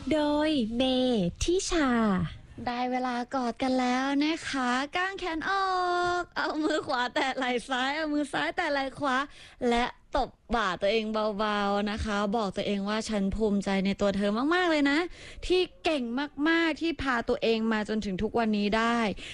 โดยเมทิชาได้เวลากอดกันแล้วนะคะกางแขนออกเอามือขวาแตะไหล่ซ้ายเอามือซ้ายแตะไหล่ขวาและตบบ่าตัวเองเบาๆนะคะบอกตัวเองว่าฉันภูมิใจในตัวเธอมากๆเลยนะที่เก่งมากๆที่พาตัวเองมาจนถึงทุกวันนี้ได้